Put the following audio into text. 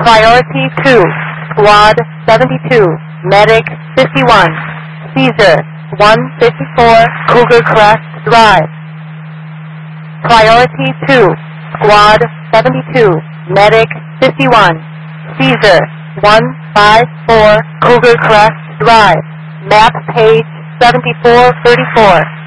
Priority 2, Squad 72, Medic 51, Caesar 154, Cougar Crest Drive. Priority 2, Squad 72, Medic 51, Caesar 154, Cougar Crest Drive. Map page 7434.